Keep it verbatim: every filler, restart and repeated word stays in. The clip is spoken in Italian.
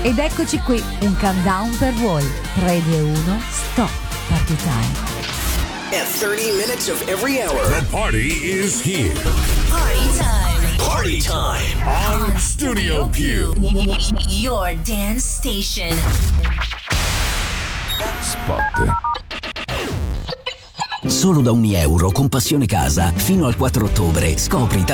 Ed eccoci qui, un countdown per voi. tre, due, uno, stop. Party time. At thirty minutes of every hour. The party is here. Party time. Party time. On Studio Q. Your dance station. Spot. Solo da ogni euro con Passione Casa fino al quattro ottobre scopri